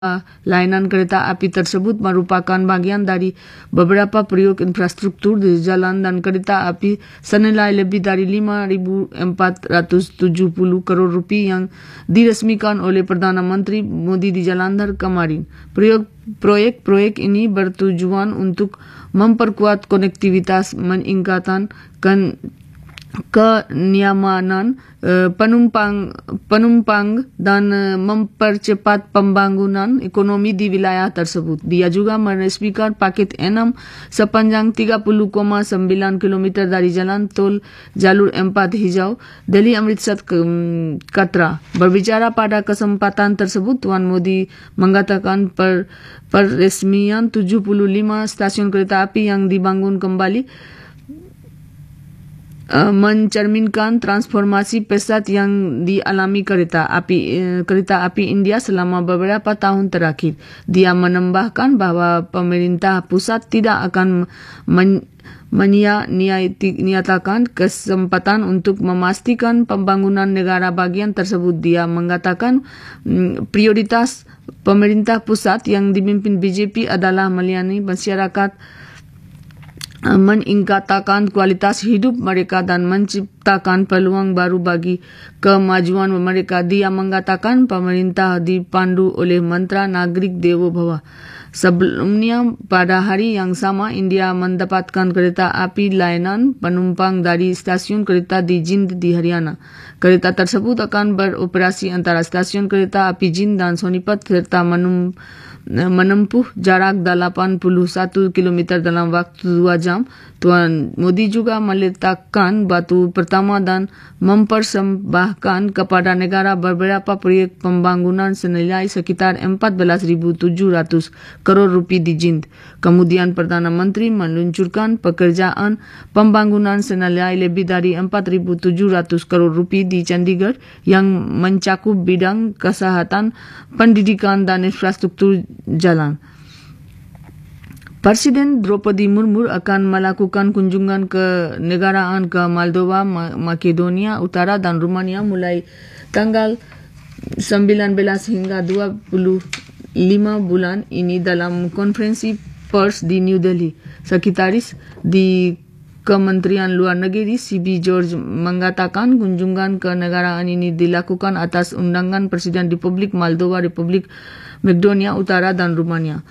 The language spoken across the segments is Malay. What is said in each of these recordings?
layanan kereta api tersebut merupakan bagian dari beberapa proyek infrastruktur di jalan dan kereta api senilai lebih dari 5.470 crore rupiah yang diresmikan oleh Perdana Menteri Modi di Jalandhar kemarin. Proyek-proyek ini bertujuan untuk memperkuat konektivitas, meningkatkan kenyamanan penumpang dan mempercepat pembangunan ekonomi di wilayah tersebut. Dia juga meresmikan paket 6 sepanjang 30,9 km dari jalan tol jalur 4 hijau Delhi Amritsar Katra. Berbicara pada kesempatan tersebut, Tuan Modi mengatakan peresmian 75 stasiun kereta api yang dibangun kembali mencerminkan transformasi pesat yang dialami kereta api India selama beberapa tahun terakhir. Dia menambahkan bahawa pemerintah pusat tidak akan menyatakan kesempatan untuk memastikan pembangunan negara bagian tersebut. Dia mengatakan prioritas pemerintah pusat yang dipimpin BJP adalah melayani masyarakat, meningkatkan kualitas hidup mereka dan menciptakan peluang baru bagi kemajuan mereka. Dia mengatakan pemerintah dipandu oleh mantra Nagrik Devo Bhava. Sebelumnya, pada hari yang sama, India mendapatkan kereta api layanan penumpang dari stasiun kereta di Jind di Haryana. Kereta tersebut akan beroperasi antara stasiun kereta api Jind dan Sonipat serta menempuh jarak 81 km dalam waktu 2 jam. Tuan Modi juga meletakkan batu pertama dan mempersembahkan kepada negara beberapa proyek pembangunan senilai sekitar 14.700 crore rupiah di Jind. Kemudian Perdana Menteri meluncurkan pekerjaan pembangunan senilai lebih dari 4.700 crore rupiah di Chandigarh yang mencakup bidang kesehatan, pendidikan dan infrastruktur jalan. Presiden Draupadi Murmu akan melakukan kunjungan ke negaraan ke Moldova, Makedonia Utara dan Rumania mulai tanggal 19 hingga 25 bulan ini. Dalam konferensi pers di New Delhi, Sekretaris di Kementerian Luar Negeri CB George mengatakan kunjungan ke negaraan ini dilakukan atas undangan Presiden Republik Moldova, Republik Makedonia Utara dan Rumania.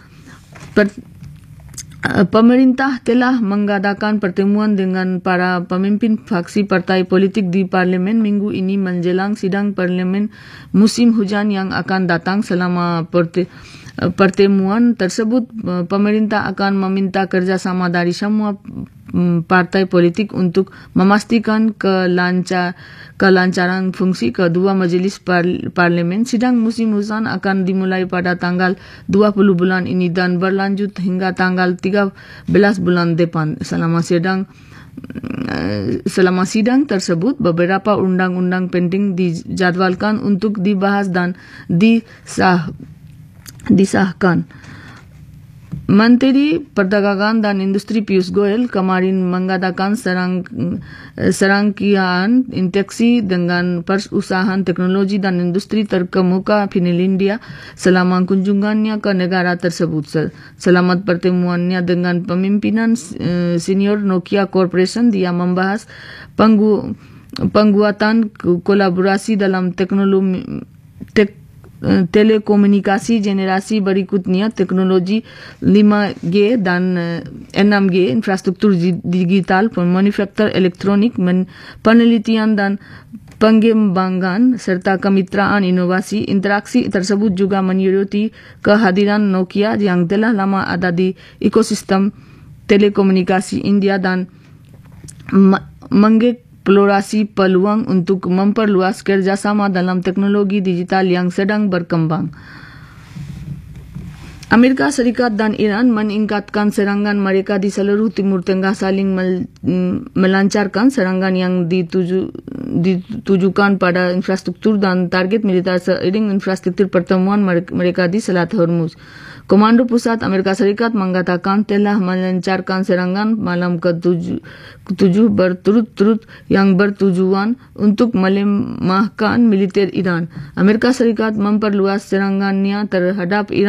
Pemerintah telah mengadakan pertemuan dengan para pemimpin faksi partai politik di parlimen minggu ini menjelang sidang parlimen musim hujan yang akan datang. Selama pertemuan tersebut, pemerintah akan meminta kerjasama dari semua partai politik untuk memastikan kelancaran fungsi kedua majlis parlimen. Sidang musim hujan akan dimulai pada tanggal 20 bulan ini dan berlanjut hingga tanggal 13 bulan depan. Selama sidang tersebut, beberapa undang-undang penting dijadwalkan untuk dibahas dan disahkan. Menteri Perdagangan dan Industri Piyush Goyal kemarin mengadakan serangkaian interaksi dengan perusahaan teknologi dan industri terkemuka Finlandia selama kunjungannya ke negara tersebut. Selamat pertemuannya dengan pemimpinan senior Nokia Corporation, dia membahas penguatan kolaborasi dalam telekomunikasi generasi berikutnya, teknologi 5G dan 6G, infrastruktur digital, manufaktur elektronik, penelitian dan pengembangan serta kemitraan inovasi. Interaksi tersebut juga menyoroti kehadiran Nokia yang telah lama ada di ekosistem telekomunikasi India dan mengeksplorasi peluang untuk memperluas kerjasama dalam teknologi digital yang sedang berkembang. Amerika Serikat dan Iran meningkatkan serangan mereka di seluruh Timur Tengah, saling melancarkan serangan yang ditujukan pada infrastruktur dan target militer seiring infrastruktur pertemuan mereka di Selat Hormuz. Komando Pusat Amerika Serikat mengatakan telah melancarkan serangan malam ke-7 berturut-turut yang bertujuan untuk melemahkan militer Iran. Amerika Serikat memperluas serangannya terhadap Iran